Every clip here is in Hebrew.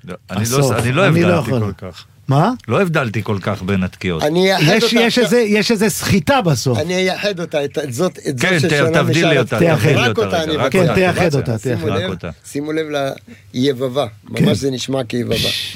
אני לא הבדלתי כל כך. מה? לא הבדלתי כל כך בין התקיעות. יש איזה סחיטה בסוף. אני אייחד אותה, את זאת כן, תבדיל לי אותה. רק אותה, כן, תייחד אותה. שימו לב ליבבה, ממש זה נשמע כיבבה.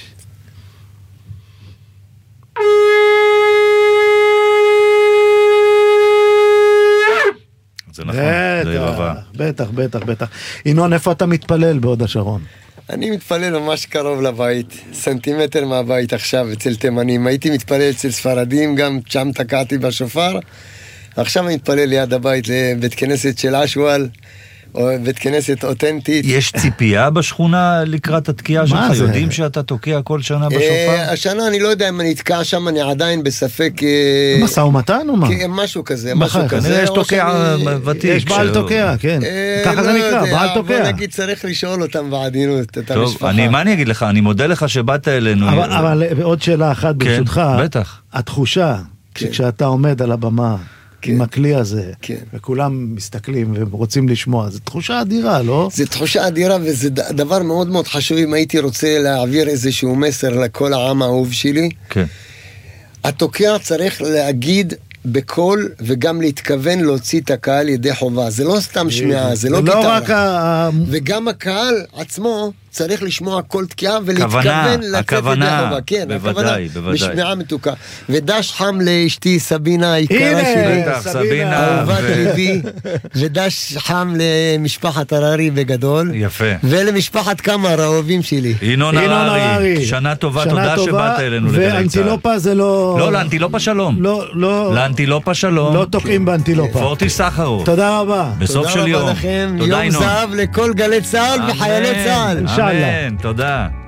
זה נכון, זה יבבה. בטח. ינון, איפה אתה מתפלל בהוד השרון? אני מתפלל ממש קרוב לבית, סנטימטר מהבית עכשיו אצל תימנים. הייתי מתפלל אצל ספרדים, גם שם תקעתי בשופר. עכשיו אני מתפלל ליד הבית לבית כנסת של אשוואל, או בית כנסת אותנטית. יש ציפייה בשכונה לקראת התקיעה שלך? יודעים שאתה תוקע כל שנה בשופר? השנה אני לא יודע אם אני אתקע שם, אני עדיין בספק... משא ומתן או מה? משהו כזה, יש תוקע ותיק. יש בעל תוקע, כן. ככה זה נקרא, בעל תוקע. בוא נגיד, צריך לשאול אותם בעדינות, את המשפחה. טוב, מה אני אגיד לך? אני מודה לך שבאת אלינו. אבל עוד שאלה אחת ברשותך. בטח. התחושה, כשאתה עומד על הבמה, עם הכלי הזה, וכולם מסתכלים ורוצים לשמוע, זו תחושה אדירה, לא? זו תחושה אדירה, וזה דבר מאוד מאוד חשוב. אם הייתי רוצה להעביר איזשהו מסר לכל העם האהוב שלי, התוקע צריך להגיד בקול, וגם להתכוון להוציא את הקהל ידי חובה. זה לא סתם שמיעה, זה לא גיטרה. וגם הקהל עצמו צריך לשמוע כל תקיעה ולהתכוון לצאת ידי חובה. כן, בוודאי. בשמיעה מתוקה. ודש חם לאשתי סבינה, היקרה שלי, סבינה, אהובת ליבי, ודש חם למשפחת הררי בגדול. יפה. ולמשפחת כמה האהובים שלי. ינון הררי, שנה טובה, תודה שבאת אלינו לגלי צהל. ואנטילופה זה לא... לא, לאנטילופה שלום. לאנטילופה שלום. לא תוקעים באנטילופה. פורטי סחרוף. תודה רבה. בסוף של יום. תודה רבה לכם. יום זהב לכל גלי צהל וחיילי צהל. אמן, תודה.